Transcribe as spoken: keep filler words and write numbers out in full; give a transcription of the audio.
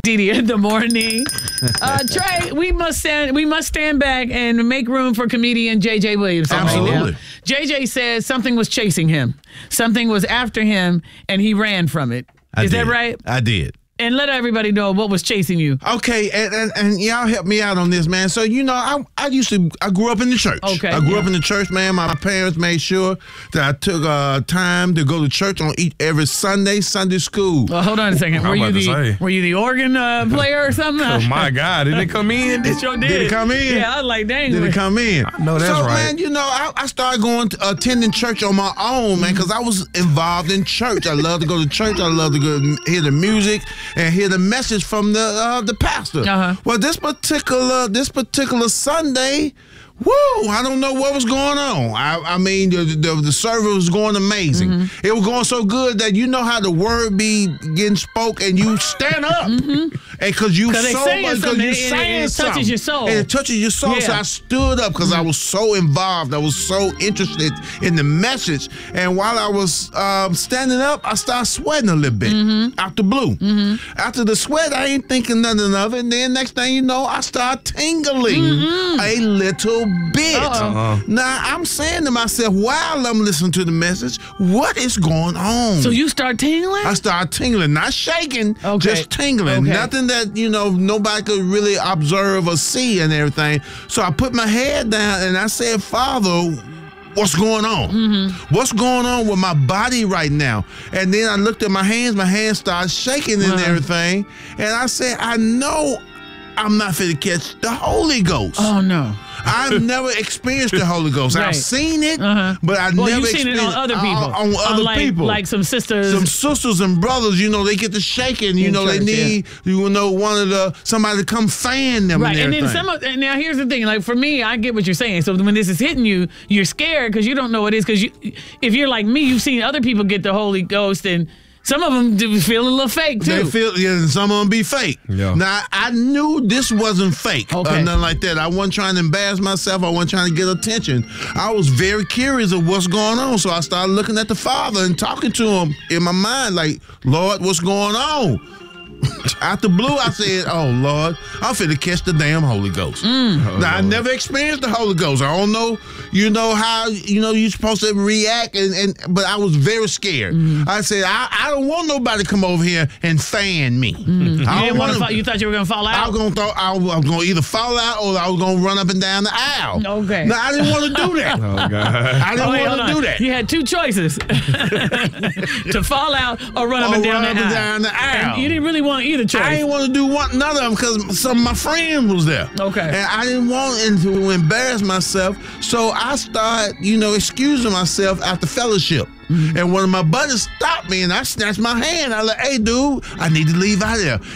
Didi in the morning. Uh, Trey, we must stand. We must stand back and make room for comedian J J Williamson. Absolutely. Right J J says something was chasing him. Something was after him, and he ran from it. I Is did. that right? I did. And let everybody know what was chasing you. Okay, and, and, and y'all help me out on this, man. So, you know, I I used to, I grew up in the church. Okay. I grew yeah. up in the church, man. My parents made sure that I took uh, time to go to church on each, every Sunday, Sunday school. Well, hold on a second. I'm Were you about to the say. Were you the organ uh, player or something? Oh, my God. Did it come in? It sure did. Did it come in? Yeah, I was like, dang. Did it come in? I know that's so, right. man, you know, I, I started going to attending church on my own, man, because I was involved in church. I love to go to church. I love to go and hear the music and hear the message from the uh, the pastor. Uh-huh. Well, this particular this particular Sunday, woo! I don't know what was going on. I, I mean, the, the the service was going amazing. Mm-hmm. It was going so good that you know how the word be getting spoke, and you stand up, Mm-hmm. and because you 'Cause they so saying much, because something, you and it- saying and it touches something. your soul. And it touches your soul. So Yeah. I stood up because I was so involved. I was so interested in the message. And while I was um, standing up, I started sweating a little bit Mm-hmm. out the blue. After the sweat, I ain't thinking nothing of it. And then next thing you know, I start tingling a little bit. Uh-oh. Uh-huh. Now, I'm saying to myself, while I'm listening to the message, what is going on? So you start tingling? I started tingling, not shaking, Okay. just tingling. Okay. Nothing that, you know, nobody could really observe or see and everything. So I put my head down and I said, Father, what's going on? Mm-hmm. What's going on with my body right now? And then I looked at my hands, my hands started shaking and Uh-huh. everything. And I said, I know I'm not fit to catch the Holy Ghost. Oh no. I've never experienced the Holy Ghost. Right. I've seen it, Uh-huh. but I've Well, never you've seen it on experienced other people. On, on other like, people. Like some sisters. Some sisters and brothers, you know, they get to shaking. You In know, church, they need, you know, one of the somebody to come fan them. Right, and and then everything. some of, and now here's the thing. Like for me, I get what you're saying. So when this is hitting you, you're scared because you don't know what it is. Because you, if you're like me, you've seen other people get the Holy Ghost, and some of them do feel a little fake too. They feel, yeah, and some of them be fake. Yeah. Now, I knew this wasn't fake Okay. or nothing like that. I wasn't trying to embarrass myself. I wasn't trying to get attention. I was very curious of what's going on. So I started looking at the Father and talking to him in my mind, like, Lord, what's going on? Out the blue, I said, oh, Lord, I'm finna catch the damn Holy Ghost. Mm. Now, I never experienced the Holy Ghost. I don't know, you know, how, you know, you're supposed to react, and, and but I was very scared. Mm. I said, I, I don't want nobody to come over here and fan me. you, I didn't don't wanna want fall, you thought you were gonna fall I out. was gonna throw, I was, I was gonna either fall out or I was gonna run up and down the aisle. Okay. No, I didn't want to do that. Oh, God. I didn't Oh, wait, hold want to on. do that. You had two choices: to fall out or run up Or and down, run the up and aisle. down the aisle. And you didn't really want either choice. I didn't want to do one, none of them because some of my friends was there. Okay. And I didn't want to embarrass myself, so I started, you know, excusing myself after fellowship. Mm-hmm. And one of my buddies stopped me, and I snatched my hand. I was like, hey, dude, I need to leave out of there.